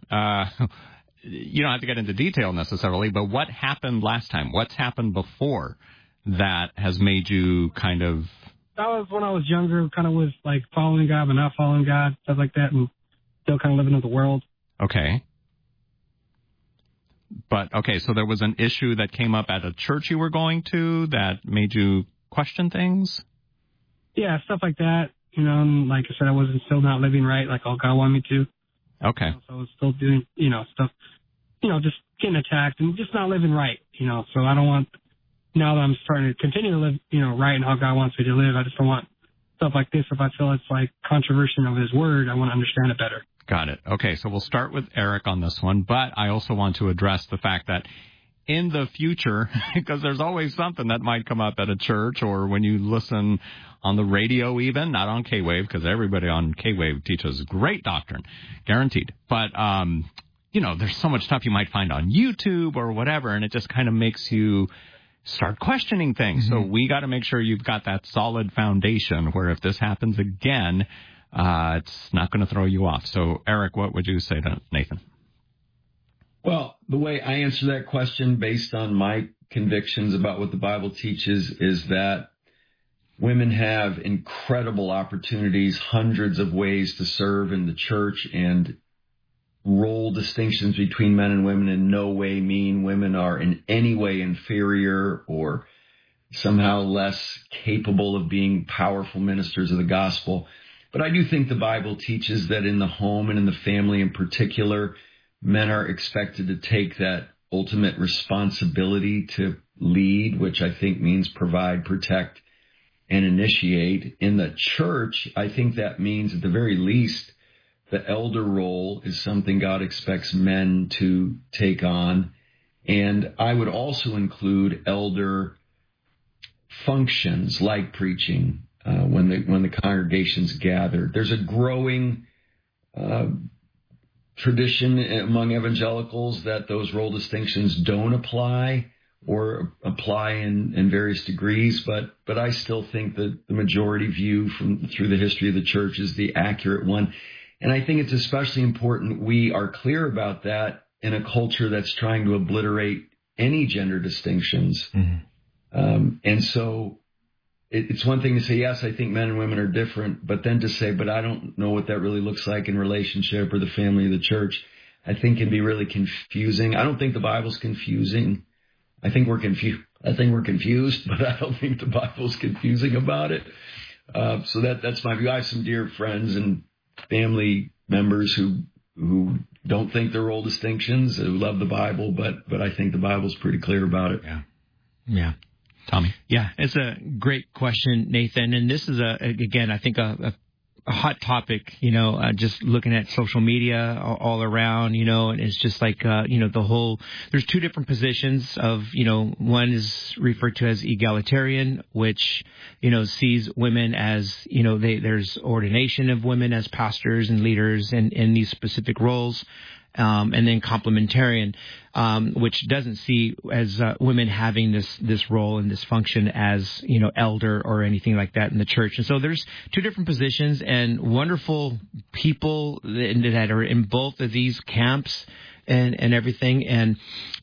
You don't have to get into detail necessarily, but what happened last time? What's happened before that has made you kind of... That was when I was younger, kind of was like following God but not following God, stuff like that, and still kind of living in the world. Okay. But, okay, so there was an issue that came up at a church you were going to that made you question things? Yeah, stuff like that. You know, and like I said, I wasn't still not living right like all God wanted me to. Okay. You know, so I was still doing, stuff, just getting attacked and just not living right, So I don't want, now that I'm starting to continue to live, right and how God wants me to live, I just don't want stuff like this. If I feel it's like controversial of his word, I want to understand it better. Got it. Okay, so we'll start with Eric on this one, but I also want to address the fact that in the future, because there's always something that might come up at a church or when you listen on the radio even, not on K-Wave, because everybody on K-Wave teaches great doctrine, guaranteed. But, there's so much stuff you might find on YouTube or whatever, and it just kind of makes you start questioning things. Mm-hmm. So we got to make sure you've got that solid foundation where if this happens again, it's not going to throw you off. So, Eric, what would you say to Nathan? Well, the way I answer that question based on my convictions about what the Bible teaches is that women have incredible opportunities, hundreds of ways to serve in the church, and role distinctions between men and women in no way mean women are in any way inferior or somehow less capable of being powerful ministers of the gospel. But I do think the Bible teaches that in the home and in the family in particular, men are expected to take that ultimate responsibility to lead, which I think means provide, protect, and initiate. In the church, I think that means at the very least, the elder role is something God expects men to take on. And I would also include elder functions like preaching when the congregations gather. There's a growing tradition among evangelicals that those role distinctions don't apply or apply in various degrees, but I still think that the majority view through the history of the church is the accurate one. And I think it's especially important we are clear about that in a culture that's trying to obliterate any gender distinctions. Mm-hmm. And so it's one thing to say, yes, I think men and women are different, but then to say, but I don't know what that really looks like in relationship or the family of the church, I think can be really confusing. I don't think the Bible's confusing. I think we're confused, but I don't think the Bible's confusing about it. So that's my view. I have some dear friends and family members who don't think they're role distinctions, who love the Bible, but I think the Bible's pretty clear about it. Yeah. Tommy? Yeah, it's a great question, Nathan. And this is, again, I think a hot topic, just looking at social media all around, and it's just like, there's two different positions of, one is referred to as egalitarian, which, sees women as, there's ordination of women as pastors and leaders in these specific roles. And then complementarian, which doesn't see as women having this role and this function as, elder or anything like that in the church. And so there's two different positions and wonderful people that are in both of these camps and everything. And,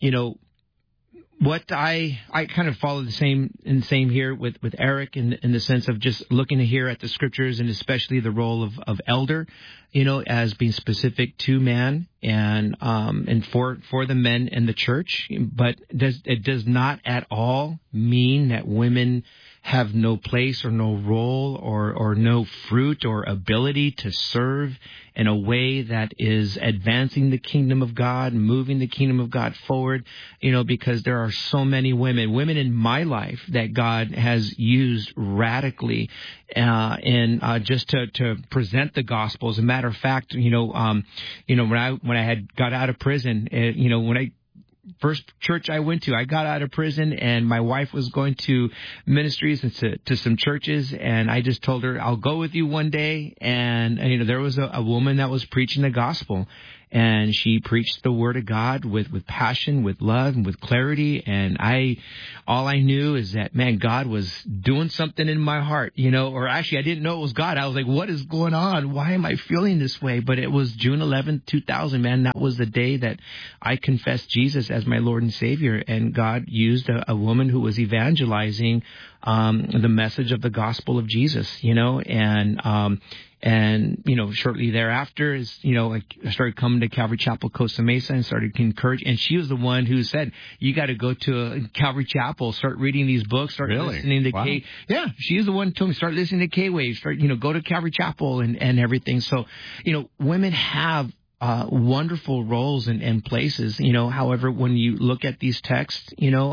what I kind of follow the same here with Eric in the sense of just looking here at the scriptures and especially the role of elder, as being specific to man and for the men in the church. But it does not at all mean that women have no place or no role or no fruit or ability to serve in a way that is advancing the kingdom of God, moving the kingdom of God forward, because there are so many women in my life that God has used radically in just to present the gospel. As a matter of fact, when I had got out of prison, when I first church I went to, I got out of prison and my wife was going to ministries and to some churches, and I just told her, I'll go with you one day. And there was a woman that was preaching the gospel, and she preached the word of God with passion, with love, and with clarity. And all I knew is that, man, God was doing something in my heart, or actually I didn't know it was God. I was like, what is going on? Why am I feeling this way? But it was June 11th, 2000, man. That was the day that I confessed Jesus as my Lord and Savior. And God used a woman who was evangelizing the message of the gospel of Jesus, and shortly thereafter, I started coming to Calvary Chapel, Costa Mesa, and started to encourage. And she was the one who said, "You got to go to Calvary Chapel, start reading these books, start listening to K." Yeah, she's the one who told me, start listening to K-Wave, go to Calvary Chapel and everything. So, women have wonderful roles and places. However, when you look at these texts,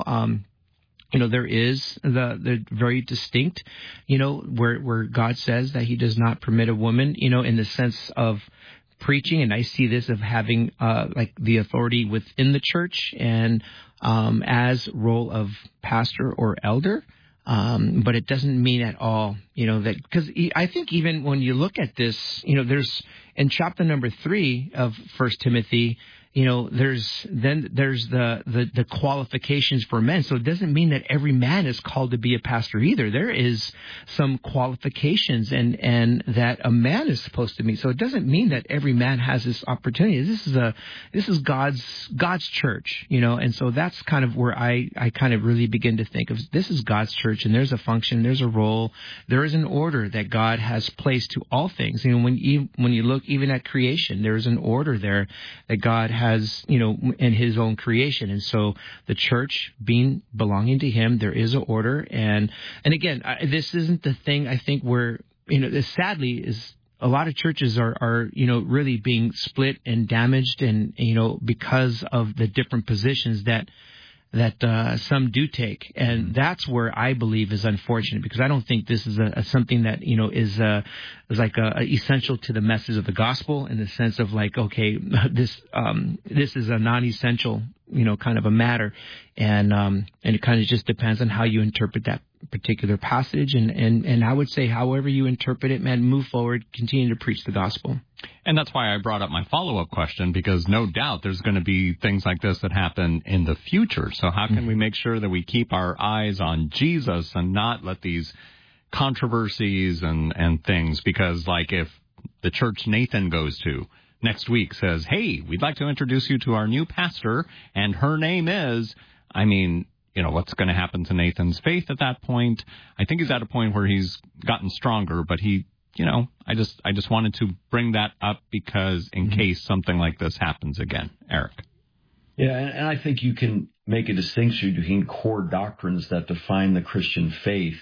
there is the very distinct, where God says that he does not permit a woman, in the sense of preaching. And I see this of having, the authority within the church and, as role of pastor or elder. But it doesn't mean at all, that, because I think even when you look at this, there's in chapter number 3 of 1 Timothy, there's the qualifications for men. So it doesn't mean that every man is called to be a pastor either. There is some qualifications and that a man is supposed to meet. So it doesn't mean that every man has this opportunity. This is God's church, and so that's kind of where I kind of really begin to think of, this is God's church, and there's a function, there's a role, there is an order that God has placed to all things. When you look even at creation, there is an order there that God has, in his own creation. And so the church belonging to him, there is an order. And again, this isn't the thing, I think, where, sadly is a lot of churches are really being split and damaged, and, because of the different positions that some do take. And that's where I believe is unfortunate, because I don't think this is something that, is essential to the message of the gospel, in the sense of okay, this is a non-essential, kind of a matter. And it kind of just depends on how you interpret that particular passage. And I would say, however you interpret it, man, move forward, continue to preach the gospel. And that's why I brought up my follow-up question, because no doubt there's going to be things like this that happen in the future. So how can we make sure that we keep our eyes on Jesus and not let these controversies and things, because if the church Nathan goes to next week says, hey, we'd like to introduce you to our new pastor, and her name is, what's going to happen to Nathan's faith at that point? I think he's at a point where he's gotten stronger, but he, I just wanted to bring that up because in case something like this happens again. Eric. Yeah, and I think you can make a distinction between core doctrines that define the Christian faith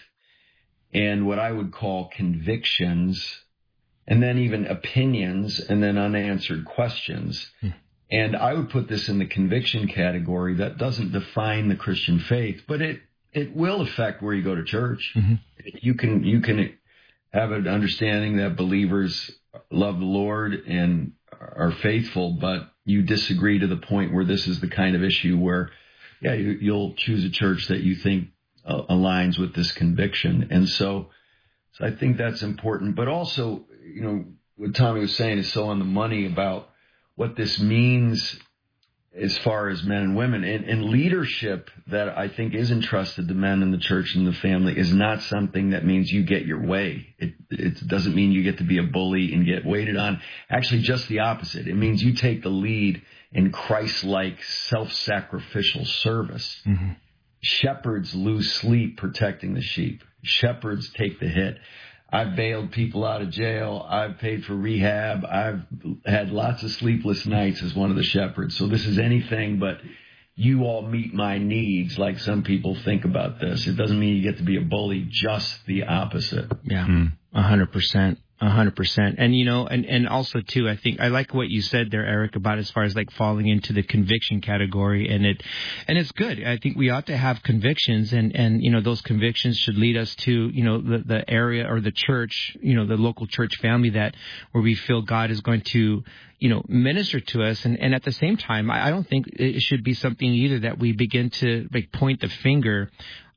and what I would call convictions, and then even opinions, and then unanswered questions. And I would put this in the conviction category. That doesn't define the Christian faith, but it will affect where you go to church. You can have an understanding that believers love the Lord and are faithful, but you disagree to the point where this is the kind of issue where, you'll choose a church that you think aligns with this conviction. And so I think that's important. But also, what Tommy was saying is so on the money about what this means as far as men and women. And leadership that I think is entrusted to men in the church and the family is not something that means you get your way. It doesn't mean you get to be a bully and get waited on. Actually, just the opposite. It means you take the lead in Christ-like self-sacrificial service. Shepherds lose sleep protecting the sheep. Shepherds take the hit. I've bailed people out of jail. I've paid for rehab. I've had lots of sleepless nights as one of the shepherds. So this is anything but you all meet my needs like some people think about this. It doesn't mean you get to be a bully, just the opposite. Yeah, 100%. 100%. And, and also too, I think I like what you said there, Eric, about as far as falling into the conviction category, and it's good. I think we ought to have convictions, and those convictions should lead us to, the area or the church, the local church family where we feel God is going to, minister to us. And at the same time, I don't think it should be something either that we begin to point the finger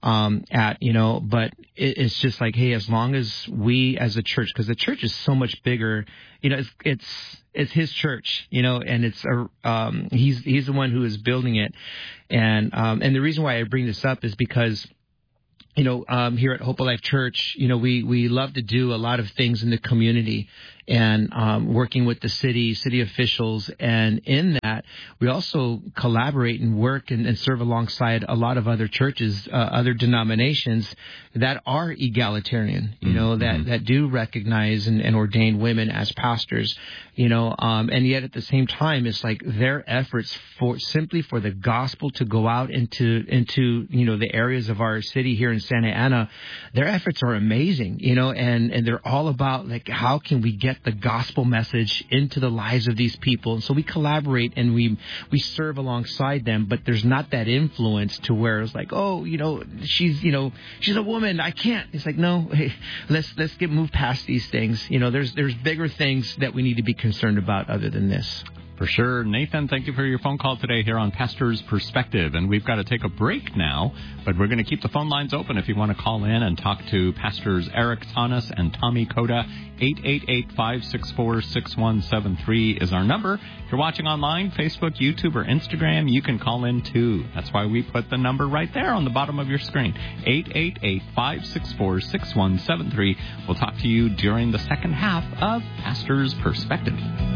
but it's just like, hey, as long as we as a church, because the church is so much bigger, it's his church, and it's he's the one who is building it, and the reason why I bring this up is because here at Hope of Life Church, we love to do a lot of things in the community and working with the city officials. And in that, we also collaborate and work and serve alongside a lot of other churches, other denominations that are egalitarian, that do recognize and ordain women as pastors, and yet at the same time, it's like their efforts for the gospel to go out into the areas of our city here in Santa Ana, their efforts are amazing, and they're all about like, how can we get the gospel message into the lives of these people? And so we collaborate and we serve alongside them, but there's not that influence to where it's like, oh, she's a woman, I can't. It's like, no, hey, let's move past these things. There's bigger things that we need to be concerned about other than this. For sure. Nathan, thank you for your phone call today here on Pastor's Perspective. And we've got to take a break now, but we're going to keep the phone lines open if you want to call in and talk to Pastors Eric Tanas and Tommy Koda. 888-564-6173 is our number. If you're watching online, Facebook, YouTube, or Instagram, you can call in too. That's why we put the number right there on the bottom of your screen. 888-564-6173. We'll talk to you during the second half of Pastor's Perspective.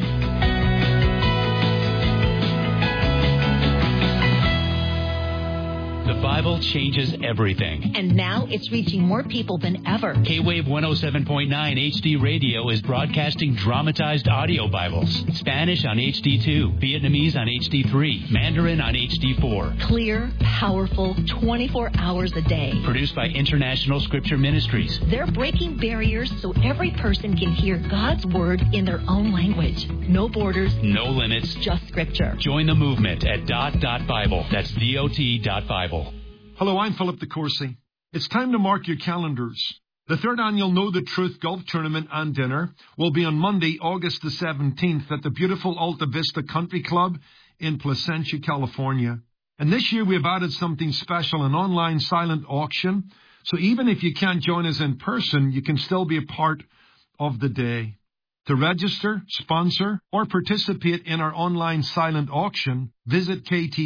The Bible changes everything. And now it's reaching more people than ever. K-Wave 107.9 HD Radio is broadcasting dramatized audio Bibles. Spanish on HD2, Vietnamese on HD3, Mandarin on HD4. Clear, powerful, 24 hours a day. Produced by International Scripture Ministries. They're breaking barriers so every person can hear God's Word in their own language. No borders. No limits. Just Scripture. Join the movement at dot.bible. That's DOT.Bible. Hello, I'm Philip DeCourcy. It's time to mark your calendars. The third annual Know the Truth Golf Tournament and Dinner will be on Monday, August the 17th at the beautiful Alta Vista Country Club in Placentia, California. And this year we have added something special, an online silent auction. So even if you can't join us in person, you can still be a part of the day. To register, sponsor, or participate in our online silent auction, visit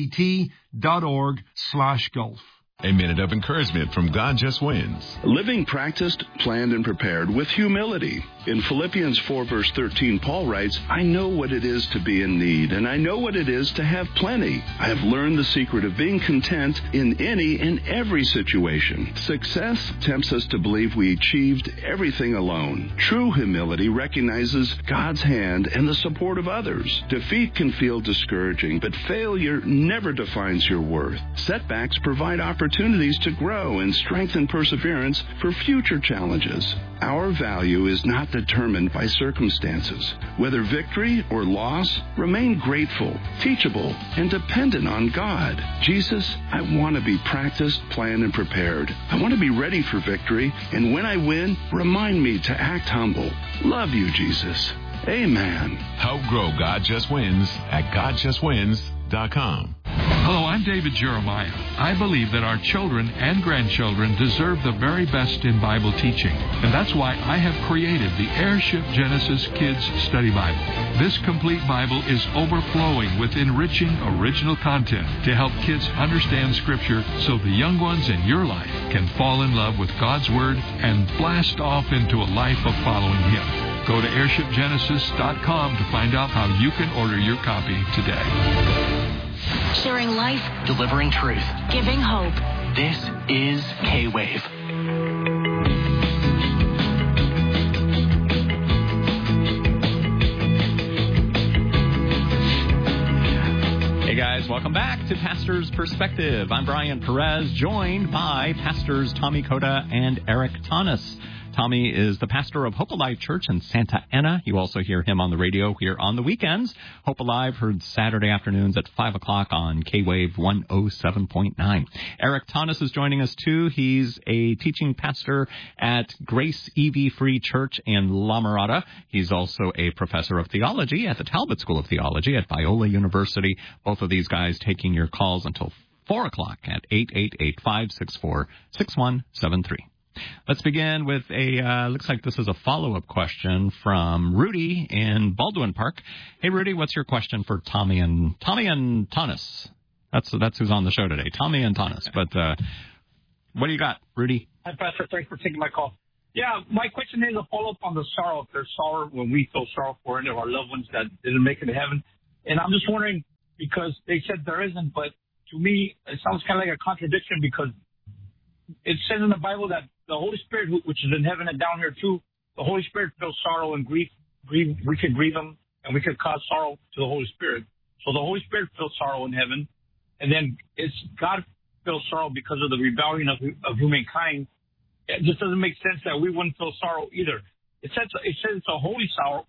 ktt.org/golf. A minute of encouragement from God Just Wins. Living practiced, planned, and prepared with humility. In Philippians 4, verse 13, Paul writes, I know what it is to be in need, and I know what it is to have plenty. I have learned the secret of being content in any and every situation. Success tempts us to believe we achieved everything alone. True humility recognizes God's hand and the support of others. Defeat can feel discouraging, but failure never defines your worth. Setbacks provide opportunities to grow and strengthen perseverance for future challenges. Our value is not determined by circumstances. Whether victory or loss, remain grateful, teachable, and dependent on God. Jesus, I want to be practiced, planned, and prepared. I want to be ready for victory, and when I win, remind me to act humble. Love you, Jesus. Amen. Help grow God Just Wins at GodJustWins.com. Hello, I'm David Jeremiah. I believe that our children and grandchildren deserve the very best in Bible teaching, and that's why I have created the Airship Genesis Kids Study Bible. This complete Bible is overflowing with enriching original content to help kids understand Scripture so the young ones in your life can fall in love with God's Word and blast off into a life of following Him. Go to airshipgenesis.com to find out how you can order your copy today. Sharing life, Delivering truth. giving hope. This is K-Wave. Hey guys, welcome back to Pastor's Perspective. I'm Brian Perez, joined by Pastors Tommy Koda and Eric Tanas. Tommy is the pastor of Hope Alive Church in Santa Ana. You also hear him on the radio here on the weekends. Hope Alive heard Saturday afternoons at 5 o'clock on K-Wave 107.9. Eric Tanas is joining us too. He's a teaching pastor at Grace EV Free Church in La Mirada. He's also a professor of theology at the Talbot School of Theology at Biola University. Both of these guys taking your calls until 4 o'clock at 888-564-6173. Let's begin with looks like this is a follow-up question from Rudy in Baldwin Park. Hey, Rudy, what's your question for Tommy and Tanis? That's who's on the show today, Tommy and Tanis. But what do you got, Rudy? Hi, Pastor. Thanks for taking my call. Yeah, my question is a follow-up on the sorrow. If there's sorrow when we feel sorrow for any of our loved ones that didn't make it to heaven. And I'm just wondering, because they said there isn't, but to me, it sounds kind of like a contradiction because it says in the Bible that the Holy Spirit, which is in heaven and down here too, the Holy Spirit feels sorrow and grief. We could grieve him, and we could cause sorrow to the Holy Spirit. So the Holy Spirit feels sorrow in heaven, and then it's God feels sorrow because of the rebellion of humankind. It just doesn't make sense that we wouldn't feel sorrow either. It says it's a holy sorrow.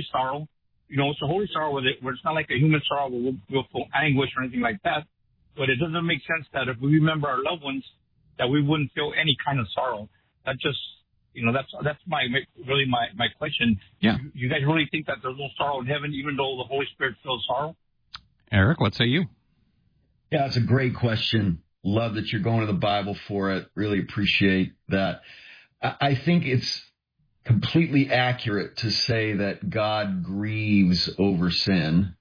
You know, it's a holy sorrow where it's not like a human sorrow where we'll feel anguish or anything like that. But it doesn't make sense that if we remember our loved ones, that we wouldn't feel any kind of sorrow. That just, that's my question. Yeah. You guys really think that there's no sorrow in heaven, even though the Holy Spirit feels sorrow? Eric, what say you? Yeah, it's a great question. Love that you're going to the Bible for it. Really appreciate that. I think it's completely accurate to say that God grieves over sin,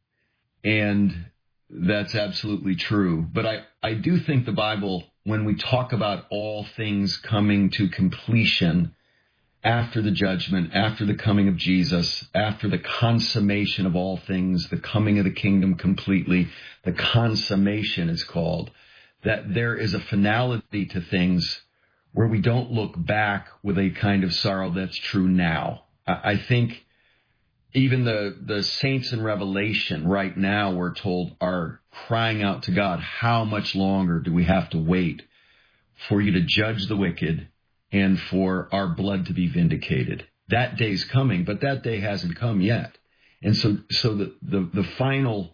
and that's absolutely true. But I do think the Bible, when we talk about all things coming to completion after the judgment, after the coming of Jesus, after the consummation of all things, the coming of the kingdom completely, the consummation is called, that there is a finality to things where we don't look back with a kind of sorrow that's true now. I think even the saints in Revelation right now, we're told, are crying out to God, how much longer do we have to wait for you to judge the wicked and for our blood to be vindicated? That day's coming, but that day hasn't come yet. And so the final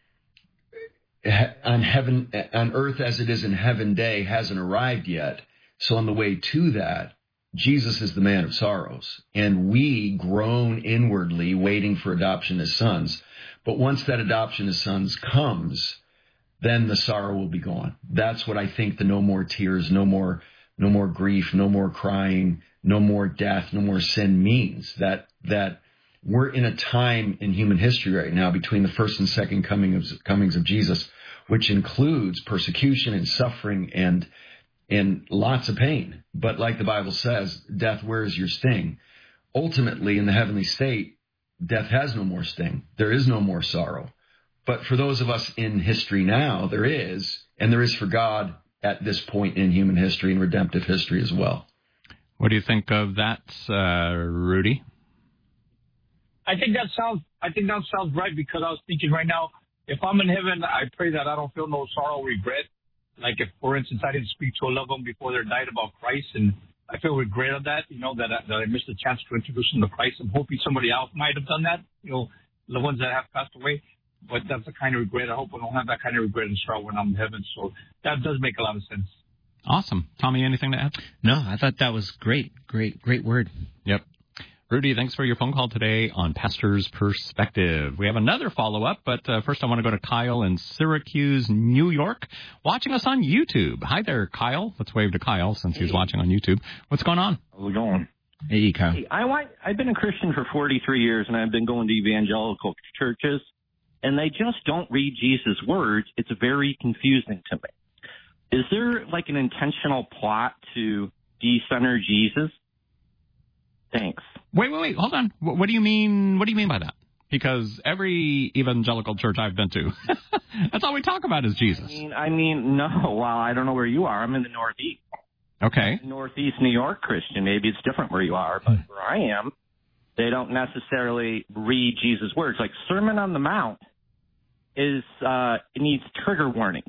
on earth as it is in heaven day hasn't arrived yet. So on the way to that, Jesus is the man of sorrows, and we groan inwardly waiting for adoption as sons. But once that adoption as sons comes, then the sorrow will be gone. That's what I think the no more tears, no more grief, no more crying, no more death, no more sin means. That we're in a time in human history right now between the first and second comings of Jesus, which includes persecution and suffering and lots of pain. But like the Bible says, death, where is your sting? Ultimately, in the heavenly state, death has no more sting. There is no more sorrow. But for those of us in history now, there is, and there is for God at this point in human history and redemptive history as well. What do you think of that, Rudy? I think that sounds right, because I was thinking right now, if I'm in heaven, I pray that I don't feel no sorrow or regret. Like if, for instance, I didn't speak to a loved one before they died about Christ, and I feel regret of that, that I missed a chance to introduce them to Christ. I'm hoping somebody else might have done that, the ones that have passed away. But that's the kind of regret. I hope I don't have that kind of regret and sorrow when I'm in heaven. So that does make a lot of sense. Awesome. Tommy, anything to add? No, I thought that was great. Great word. Yep. Rudy, thanks for your phone call today on Pastor's Perspective. We have another follow-up, but first I want to go to Kyle in Syracuse, New York, watching us on YouTube. Hi there, Kyle. Let's wave to Kyle since he's watching on YouTube. What's going on? How's it going? Hey, Kyle. Hey, I've been a Christian for 43 years, and I've been going to evangelical churches, and they just don't read Jesus' words. It's very confusing to me. Is there like an intentional plot to decenter Jesus? Thanks. Wait, hold on. What do you mean? What do you mean by that? Because every evangelical church I've been to, that's all we talk about is Jesus. I mean, no. Well, I don't know where you are. I'm in the Northeast. Okay. Northeast New York Christian. Maybe it's different where you are, but where I am, they don't necessarily read Jesus' words. Like Sermon on the Mount it needs trigger warnings.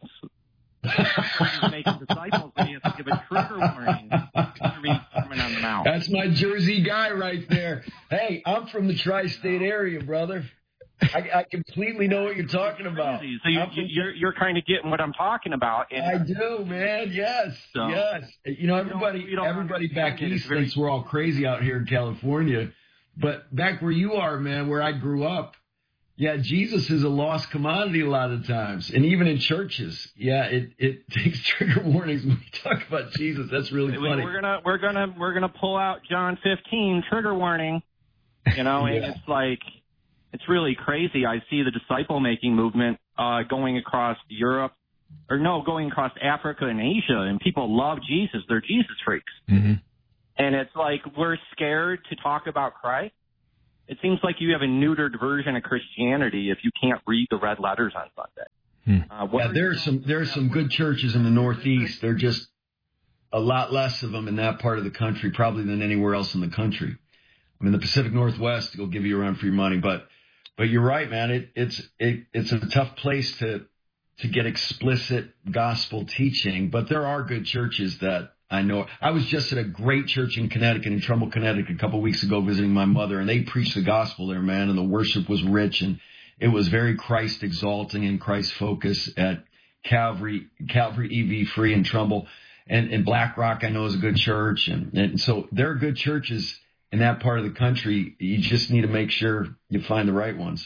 Making disciples, and you have to give a trigger warning to read Sermon on the Mount. That's my Jersey guy right there. Hey, I'm from the tri-state area, brother. I completely know what you're talking about. So you're kind of getting what I'm talking about. And I do, man. Yes, so, yes. Everybody back east thinks we're all crazy out here in California, but back where you are, man, where I grew up, Yeah, Jesus is a lost commodity a lot of times, and even in churches. Yeah, it takes trigger warnings when we talk about Jesus. That's really funny. We're gonna pull out John 15 trigger warning. You know, and it's like it's really crazy. I see the disciple making movement going across Europe, going across Africa and Asia, and people love Jesus. They're Jesus freaks, and it's like we're scared to talk about Christ. It seems like you have a neutered version of Christianity if you can't read the red letters on Sunday. There are some good churches in the Northeast. There are just a lot less of them in that part of the country, probably than anywhere else in the country. I mean, the Pacific Northwest will give you a run for your money, but you're right, man. It's a tough place to get explicit gospel teaching, but there are good churches that I know. I was just at a great church in Connecticut, in Trumbull, Connecticut, a couple of weeks ago visiting my mother, and they preached the gospel there, man, and the worship was rich, and it was very Christ-exalting and Christ-focused at Calvary EV Free in Trumbull. And Black Rock, I know, is a good church, and so there are good churches in that part of the country. You just need to make sure you find the right ones.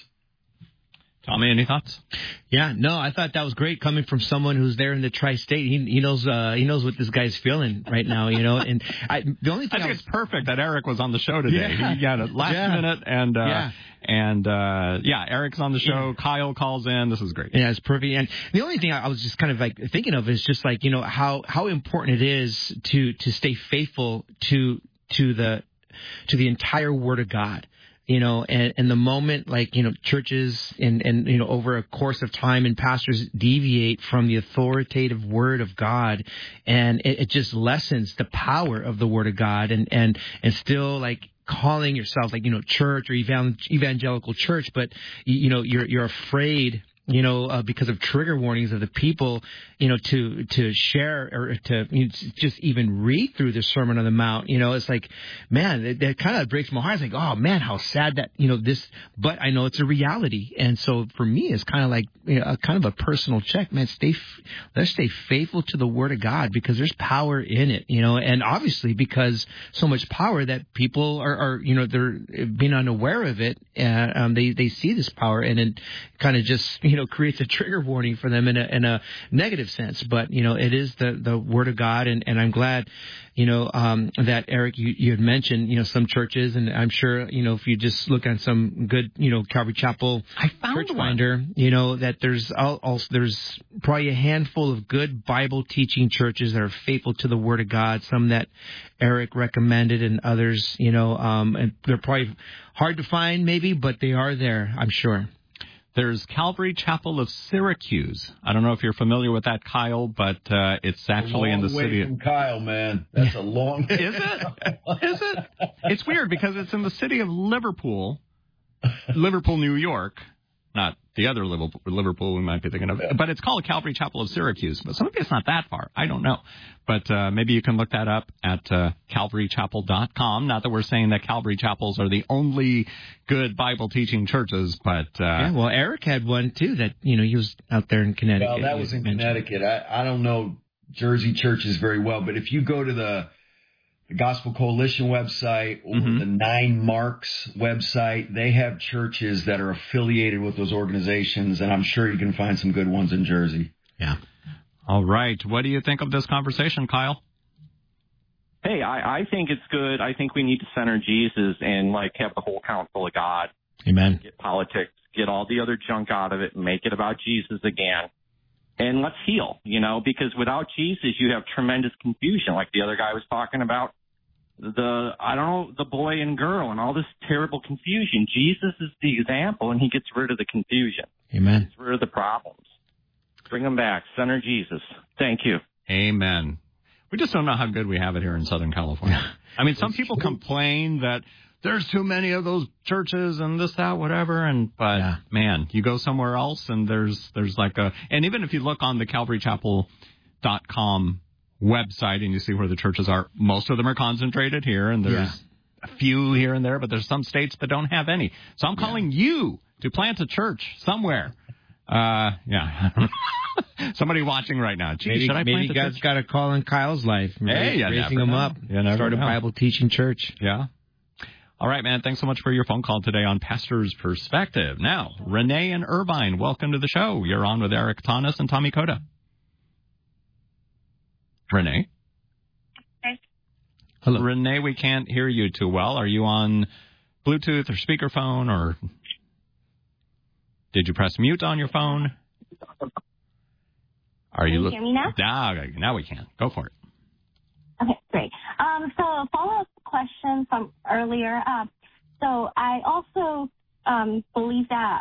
Tommy, any thoughts? Yeah, no, I thought that was great coming from someone who's there in the tri-state. He knows what this guy's feeling right now, you know. And the only thing I think it's perfect that Eric was on the show today. Yeah. He got it last minute, and Eric's on the show. Yeah. Kyle calls in. This is great. Yeah, it's perfect. And the only thing I was just kind of like thinking of is just like, you know, how important it is to stay faithful to the entire Word of God. You know, and the moment, like, you know, churches and, you know, over a course of time and pastors deviate from the authoritative Word of God, and it just lessens the power of the Word of God, and still, like, calling yourself, like, you know, church or evangelical church, but, you know, you're afraid, you know, because of trigger warnings of the people, you know, to share or to just even read through the Sermon on the Mount. You know, it's like, man, that kind of breaks my heart. It's like, oh man, how sad that, you know, this, but I know it's a reality. And so for me, it's kind of like, you know, kind of a personal check, man. Let's stay faithful to the Word of God, because there's power in it, you know, and obviously because so much power that people are you know, they're being unaware of it, and they see this power, and it kind of just, you know, creates a trigger warning for them in a negative sense. But, you know, it is the Word of God, and I'm glad, you know, that Eric, you had mentioned, you know, some churches, and I'm sure, you know, if you just look at some good, you know, Calvary Chapel Church Finder, you know, that there's probably a handful of good Bible teaching churches that are faithful to the Word of God, some that Eric recommended, and others, you know, and they're probably hard to find maybe, but they are there, I'm sure. There's Calvary Chapel of Syracuse. I don't know if you're familiar with that, Kyle, but it's actually in the city. From Kyle, man, that's a long. Is it? Is it? It's weird because it's in the city of Liverpool, New York. Not the other Liverpool we might be thinking of, but it's called Calvary Chapel of Syracuse. But maybe it's not that far. I don't know. But maybe you can look that up at calvarychapel.com. Not that we're saying that Calvary Chapels are the only good Bible teaching churches, but yeah, well, Eric had one too. That, you know, he was out there in Connecticut. Well, that was in Connecticut. I don't know Jersey churches very well, but if you go to the Gospel Coalition website or the 9 Marks website, they have churches that are affiliated with those organizations, and I'm sure you can find some good ones in Jersey. Yeah. All right. What do you think of this conversation, Kyle? Hey, I think it's good. I think we need to center Jesus and, like, have the whole counsel of God. Amen. Get politics, get all the other junk out of it, and make it about Jesus again. And let's heal, you know, because without Jesus, you have tremendous confusion, like the other guy was talking about. The boy and girl and all this terrible confusion. Jesus is the example, and he gets rid of the confusion. Amen. Gets rid of the problems. Bring them back. Center Jesus. Thank you. Amen. We just don't know how good we have it here in Southern California. I mean, some people complain that there's too many of those churches and this, that, whatever. But man, you go somewhere else and there's like and even if you look on the calvarychapel.com website and you see where the churches are, most of them are concentrated here, and there's a few here and there, but there's some states that don't have any. So I'm calling you to plant a church somewhere. Somebody watching right now. Gee, should I plant a church? Maybe God's got a call in Kyle's life. Hey, raising him up. Start a Bible teaching church. Yeah. All right, man. Thanks so much for your phone call today on Pastor's Perspective. Now, Renee and Irvine, welcome to the show. You're on with Eric Tanis and Tommy Coda. Renee? Hello. Renee, we can't hear you too well. Are you on Bluetooth or speakerphone, or did you press mute on your phone? Can you hear me now? Now we can. Go for it. Okay, great. So a follow-up question from earlier. So I also believe that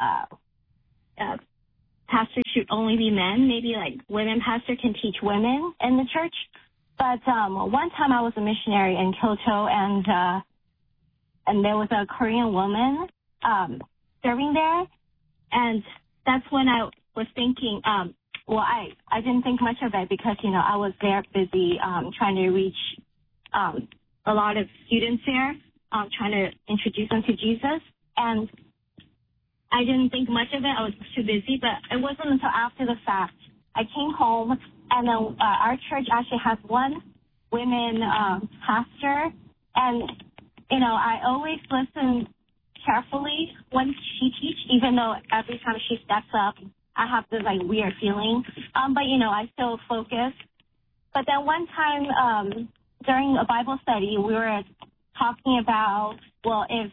pastors should only be men. Maybe like women pastors can teach women in the church. But one time I was a missionary in Kyoto, and there was a Korean woman serving there, and that's when I was thinking. Well, I didn't think much of it because, I was there busy trying to reach a lot of students there, trying to introduce them to Jesus. And I didn't think much of it. I was too busy. But it wasn't until after the fact. I came home, and then our church actually has one women pastor. And, I always listen carefully when she teaches, even though every time she steps up, I have this weird feeling, but I still focus. But then one time during a Bible study, we were talking about, well, if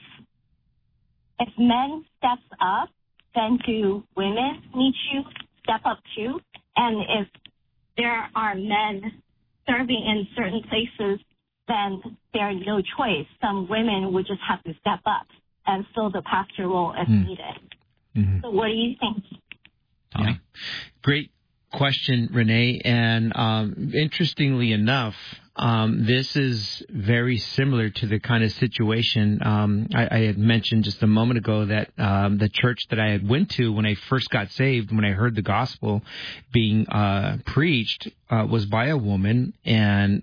men steps up, then do women need to step up too? And if there are men serving in certain places, then there's no choice. Some women would just have to step up and fill the pastor role as needed. Mm-hmm. So what do you think? Yeah. Great question, Renee. And interestingly enough, this is very similar to the kind of situation I had mentioned just a moment ago that the church that I had went to when I first got saved, when I heard the gospel being preached, was by a woman, and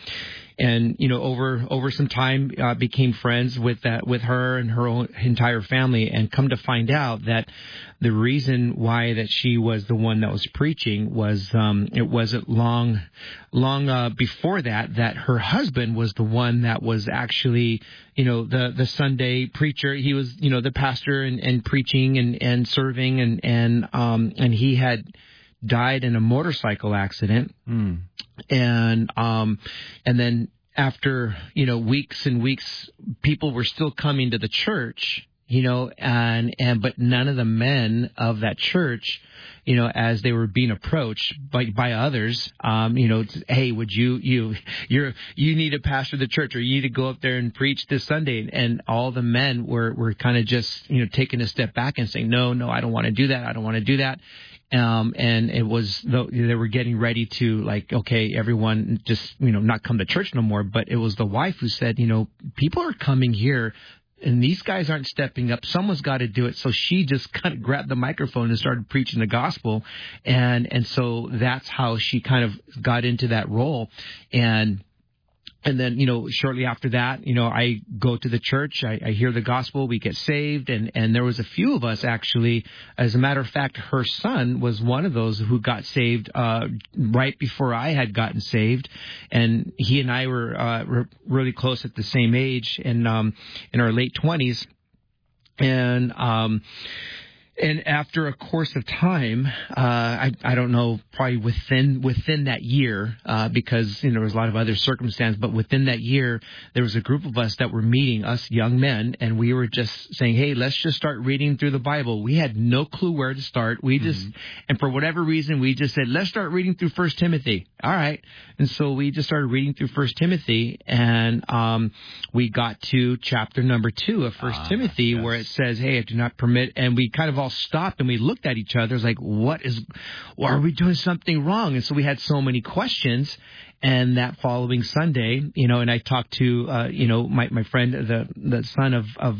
over some time became friends with her and her own entire family, and come to find out that the reason why that she was the one that was preaching was it wasn't long before that her husband was the one that was actually the Sunday preacher. He was the pastor and preaching and serving, and he had died in a motorcycle accident. And then after weeks and weeks, people were still coming to the church, but none of the men of that church, as they were being approached by others, hey, would you need a pastor of the church, or you need to go up there and preach this Sunday? And all the men were kind of just taking a step back and saying, no, I don't want to do that. I don't want to do that. And it was, they were getting ready to okay, everyone just, not come to church no more. But it was the wife who said, people are coming here and these guys aren't stepping up. Someone's got to do it. So she just kind of grabbed the microphone and started preaching the gospel. And so that's how she kind of got into that role. And then, shortly after that, I go to the church, I hear the gospel, we get saved, and there was a few of us actually. As a matter of fact, her son was one of those who got saved right before I had gotten saved, and he and I were really close at the same age, in our late 20s, and after a course of time, I don't know, probably within that year, because there was a lot of other circumstances, but within that year, there was a group of us that were meeting, us young men, and we were just saying, hey, let's just start reading through the Bible. We had no clue where to start. We just, and for whatever reason, we just said, let's start reading through 1 Timothy. All right. And so we just started reading through 1 Timothy, and we got to chapter number 2 of 1 Timothy, where it says, hey, I do not permit, and we kind of all stopped and we looked at each other. It's like, are we doing something wrong? And so we had so many questions. And that following Sunday, and I talked to, my friend, the son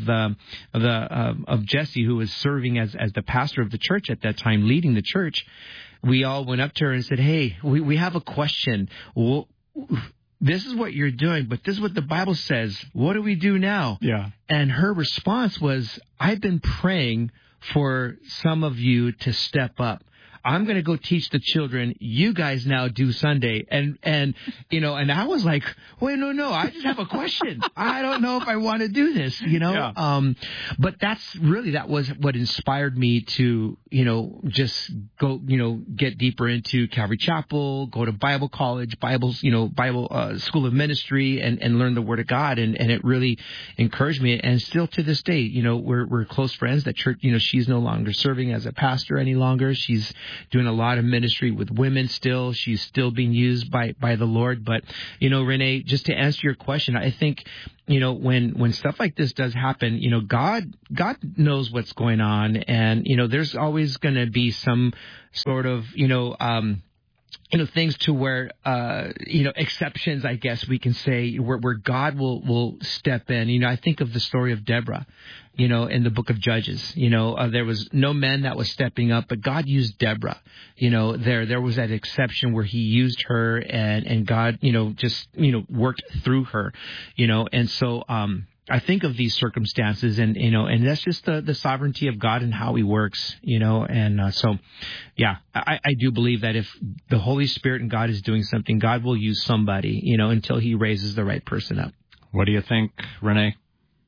of Jesse, who was serving as the pastor of the church at that time, leading the church. We all went up to her and said, hey, we have a question. Well, this is what you're doing, but this is what the Bible says. What do we do now? Yeah. And her response was, I've been praying for some of you to step up. I'm going to go teach the children. You guys now do Sunday. And I was like, wait, no, I just have a question. I don't know if I want to do this, Yeah. But that was what inspired me to, just go, get deeper into Calvary Chapel, go to Bible college, Bible school of ministry, and learn the Word of God. And it really encouraged me. And still to this day, we're close friends. That church, she's no longer serving as a pastor any longer. She's doing a lot of ministry with women still. She's still being used by the Lord. But, Renee, just to answer your question, I think, when stuff like this does happen, God knows what's going on. And, there's always going to be some sort of, things to where, exceptions, I guess we can say, where God will step in. I think of the story of Deborah, in the book of Judges. There was no man that was stepping up, but God used Deborah. There was that exception where he used her and God, just, worked through her, and so, I think of these circumstances and that's just the sovereignty of God and how he works, so, yeah, I do believe that if the Holy Spirit and God is doing something, God will use somebody, until he raises the right person up. What do you think, Renee?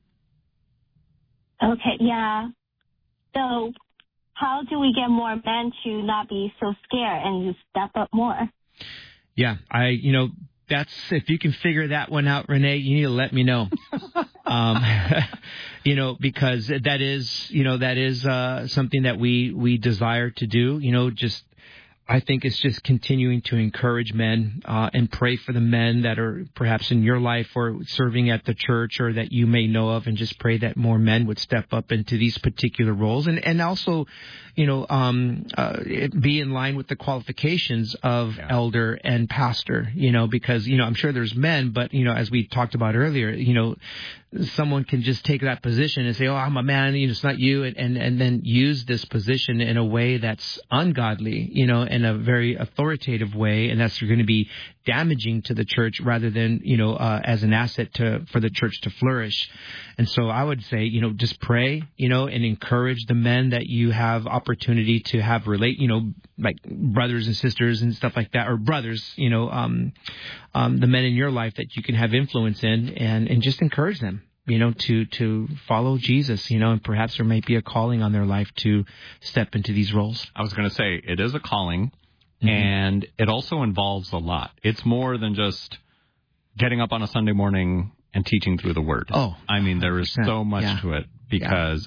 Okay, yeah. So how do we get more men to not be so scared and to step up more? Yeah, that's, if you can figure that one out, Renee, you need to let me know. Because that is something that we desire to do, I think it's just continuing to encourage men and pray for the men that are perhaps in your life or serving at the church or that you may know of, and just pray that more men would step up into these particular roles and also, be in line with the qualifications of elder and pastor, because, I'm sure there's men, but, as we talked about earlier, someone can just take that position and say, oh, I'm a man, it's not you, and then use this position in a way that's ungodly, in a very authoritative way, and that's going to be damaging to the church rather than, as an asset for the church to flourish. And so I would say, just pray, and encourage the men that you have opportunity to have relate, like brothers and sisters and stuff like that, or brothers, the men in your life that you can have influence in, and just encourage them, to follow Jesus, and perhaps there might be a calling on their life to step into these roles. I was going to say, it is a calling, and it also involves a lot. It's more than just getting up on a Sunday morning and teaching through the Word. Oh, there is so much to it because,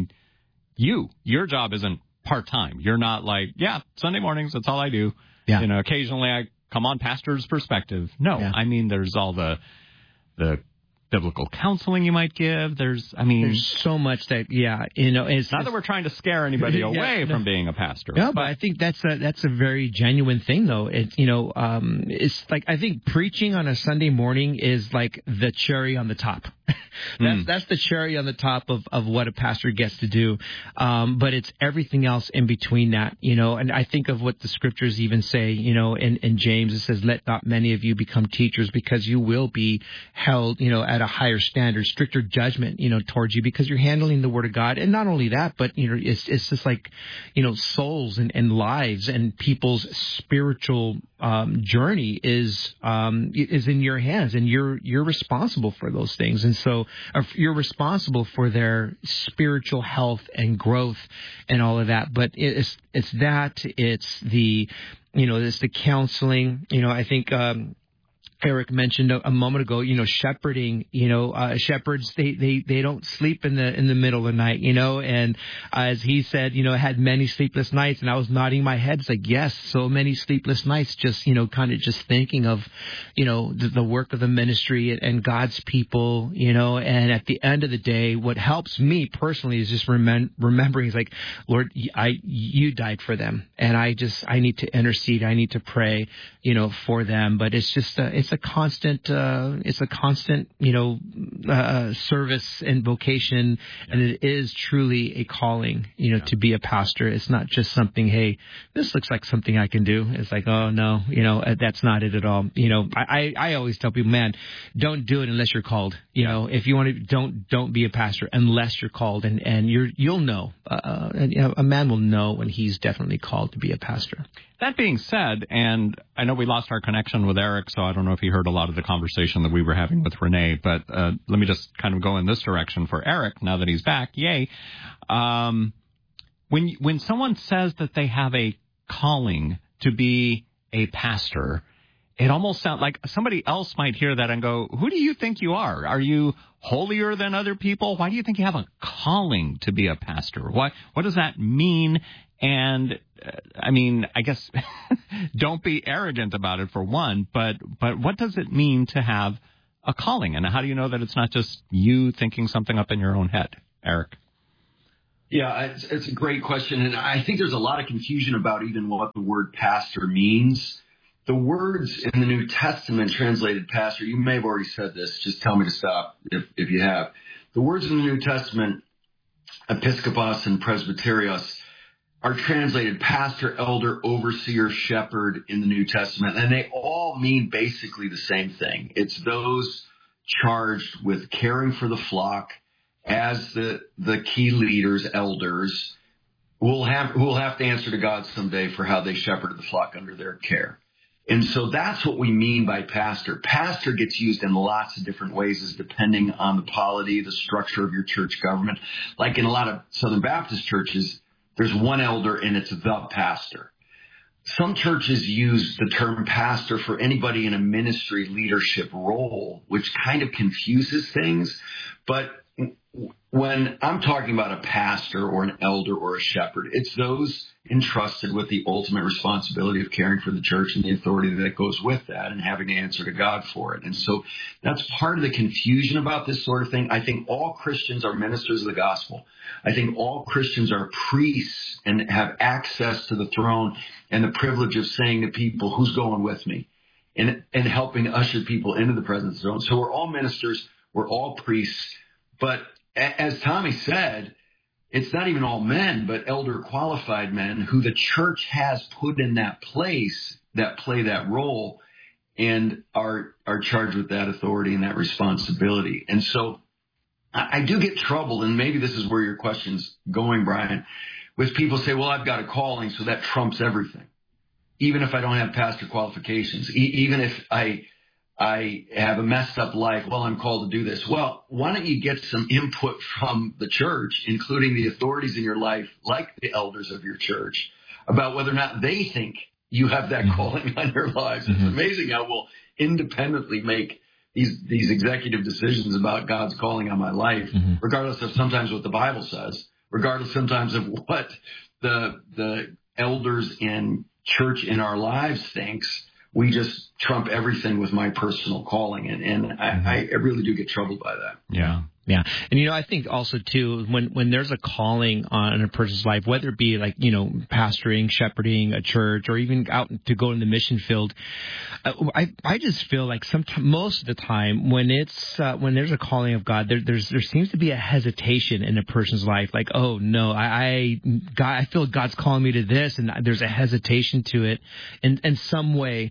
your job isn't part-time. You're not like, Sunday mornings, that's all I do. Yeah. Occasionally I come on Pastor's Perspective. No, there's all the biblical counseling you might give. There's so much that, it's not that we're trying to scare anybody away from being a pastor. No, but I think that's a very genuine thing, though. It's like, I think preaching on a Sunday morning is like the cherry on the top. That's the cherry on the top of what a pastor gets to do. But it's everything else in between that, and I think of what the scriptures even say, in James, it says, let not many of you become teachers, because you will be held, at a higher standard, stricter judgment, towards you, because you're handling the Word of God. And not only that, but, it's just like, souls and lives and people's spiritual journey is in your hands, and you're responsible for those things. And so you're responsible for their spiritual health and growth and all of that. But it's the counseling, I think, Eric mentioned a moment ago, shepherding, shepherds, they don't sleep in the middle of the night, and as he said, had many sleepless nights, and I was nodding my head. It's like, yes, so many sleepless nights, just, kind of just thinking of, the work of the ministry and God's people, and at the end of the day, what helps me personally is just remembering, it's like, Lord, you died for them, and I need to intercede. I need to pray, for them. But it's just, it's a constant service and vocation, and it is truly a calling, to be a pastor. It's not just something, hey, this looks like something I can do. It's like, oh no, that's not it at all. I always tell people, man, don't do it unless you're called. If you want to, don't be a pastor unless you're called, and you'll know. A man will know when he's definitely called to be a pastor. That being said, and I know we lost our connection with Eric, so I don't know if he heard a lot of the conversation that we were having with Renee, but let me just kind of go in this direction for Eric now that he's back. Yay. When someone says that they have a calling to be a pastor, it almost sounds like somebody else might hear that and go, who do you think you are? Are you holier than other people? Why do you think you have a calling to be a pastor? What does that mean? And I guess don't be arrogant about it for one, but what does it mean to have a calling? And how do you know that it's not just you thinking something up in your own head, Eric? Yeah, it's a great question. And I think there's a lot of confusion about even what the word pastor means. The words in the New Testament translated pastor, you may have already said this, just tell me to stop if you have. The words in the New Testament, episkopos and presbyterios, are translated pastor, elder, overseer, shepherd in the New Testament, and they all mean basically the same thing. It's those charged with caring for the flock as the key leaders, elders, who will have to answer to God someday for how they shepherded the flock under their care. And so that's what we mean by pastor. Pastor gets used in lots of different ways as depending on the polity, the structure of your church government. Like in a lot of Southern Baptist churches, there's one elder and it's the pastor. Some churches use the term pastor for anybody in a ministry leadership role, which kind of confuses things. But when I'm talking about a pastor or an elder or a shepherd, it's those entrusted with the ultimate responsibility of caring for the church and the authority that goes with that and having to answer to God for it. And so that's part of the confusion about this sort of thing. I think all Christians are ministers of the gospel. I think all Christians are priests and have access to the throne and the privilege of saying to people, who's going with me? And helping usher people into the presence of the throne. So we're all ministers. We're all priests. But as Tommy said, it's not even all men, but elder qualified men who the church has put in that place that play that role and are charged with that authority and that responsibility. And so I do get troubled, and maybe this is where your question's going, Brian, with people say, well, I've got a calling, so that trumps everything. Even if I don't have pastor qualifications, even if I have a messed up life, well, I'm called to do this. Well, why don't you get some input from the church, including the authorities in your life, like the elders of your church, about whether or not they think you have that calling on your lives. It's amazing how we'll independently make these executive decisions about God's calling on my life, regardless of sometimes what the Bible says, regardless sometimes of what the elders and church in our lives thinks. We just trump everything with my personal calling, and I really do get troubled by that. Yeah. Yeah. And, I think also, too, when there's a calling on a person's life, whether it be like, pastoring, shepherding a church, or even out to go in the mission field, I just feel like most of the time when when there's a calling of God, there seems to be a hesitation in a person's life. Like, oh, no, I feel God's calling me to this, and there's a hesitation to it in some way,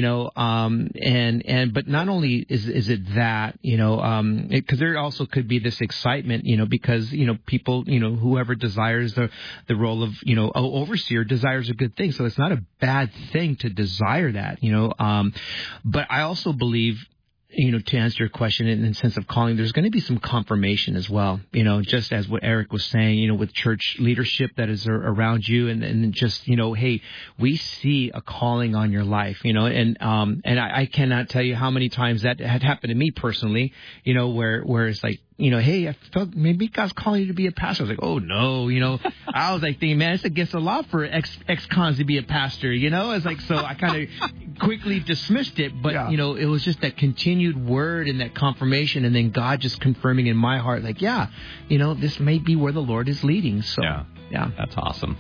but not only is it that, because there also could be this excitement, because, people, whoever desires the role of, overseer desires a good thing. So it's not a bad thing to desire that, but I also believe, to answer your question in the sense of calling, there's going to be some confirmation as well, just as what Eric was saying, with church leadership that is around you and just, hey, we see a calling on your life, and I cannot tell you how many times that had happened to me personally, where it's like, hey, I felt maybe God's calling you to be a pastor. I was like, oh, no, I was like thinking, man, it's against the law for ex-cons to be a pastor, It's like, so I kind of quickly dismissed it, but, it was just that continued word and that confirmation, and then God just confirming in my heart, like, this may be where the Lord is leading. So, yeah. That's awesome.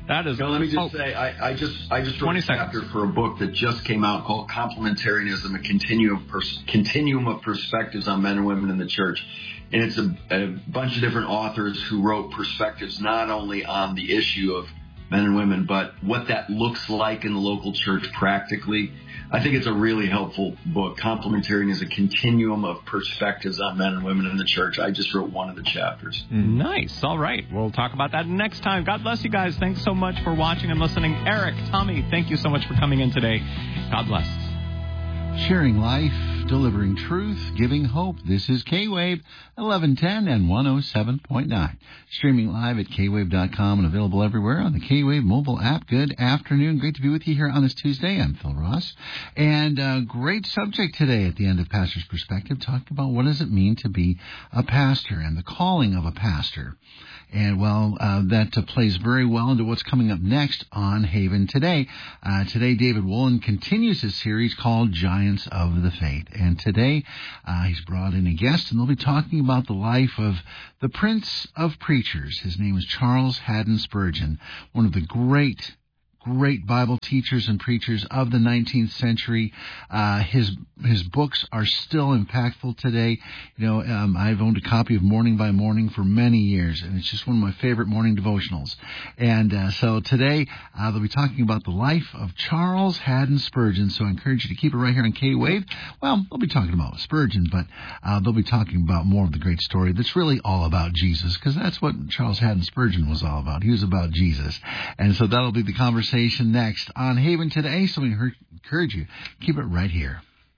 That is. Let me just say, I just wrote a chapter for a book that just came out called Complementarianism: A Continuum of Perspectives on Men and Women in the Church. And it's a bunch of different authors who wrote perspectives not only on the issue of men and women, but what that looks like in the local church practically. I think it's a really helpful book. Complementarianism is a continuum of perspectives on men and women in the church. I just wrote one of the chapters. Nice. All right. We'll talk about that next time. God bless you guys. Thanks so much for watching and listening. Eric, Tommy, thank you so much for coming in today. God bless. Sharing life, delivering truth, giving hope. This is K-Wave 1110 and 107.9. Streaming live at kwave.com and available everywhere on the K-Wave mobile app. Good afternoon. Great to be with you here on this Tuesday. I'm Phil Ross. And great subject today at the end of Pastor's Perspective, talking about what does it mean to be a pastor and the calling of a pastor. And, that plays very well into what's coming up next on Haven Today. Today, David Woolen continues his series called Giants of the Faith. And today, he's brought in a guest, and they'll be talking about the life of the Prince of Preachers. His name is Charles Haddon Spurgeon, one of the great Bible teachers and preachers of the 19th century. His books are still impactful today. I've owned a copy of Morning by Morning for many years, and it's just one of my favorite morning devotionals. And so today, they'll be talking about the life of Charles Haddon Spurgeon, so I encourage you to keep it right here on K-Wave. Well, they'll be talking about Spurgeon, but they'll be talking about more of the great story that's really all about Jesus, because that's what Charles Haddon Spurgeon was all about. He was about Jesus. And so that'll be the conversation next on Haven Today, so we encourage you, keep it right here.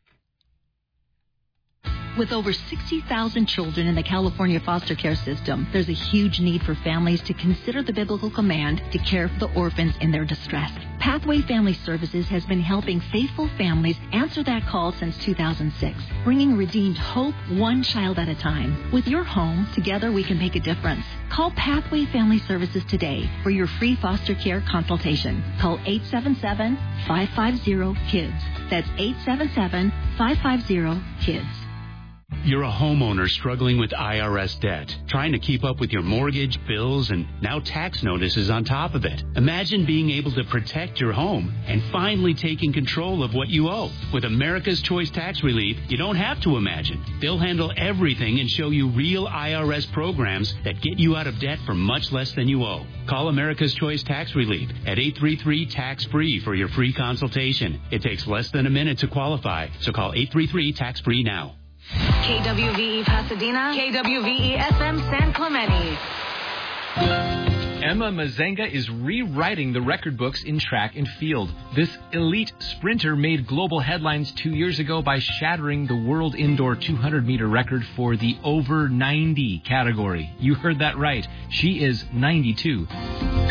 With over 60,000 children in the California foster care system, there's a huge need for families to consider the biblical command to care for the orphans in their distress. Pathway Family Services has been helping faithful families answer that call since 2006, bringing redeemed hope one child at a time. With your home, together we can make a difference. Call Pathway Family Services today for your free foster care consultation. Call 877-550-KIDS. That's 877-550-KIDS. You're a homeowner struggling with IRS debt, trying to keep up with your mortgage, bills, and now tax notices on top of it. Imagine being able to protect your home and finally taking control of what you owe. With America's Choice Tax Relief, you don't have to imagine. They'll handle everything and show you real IRS programs that get you out of debt for much less than you owe. Call America's Choice Tax Relief at 833-TAX-FREE for your free consultation. It takes less than a minute to qualify, so call 833-TAX-FREE now. KWVE Pasadena, KWVE FM San Clemente. Emma Mazenga is rewriting the record books in track and field. This elite sprinter made global headlines 2 years ago by shattering the world indoor 200-meter record for the over 90 category. You heard that right. She is 92.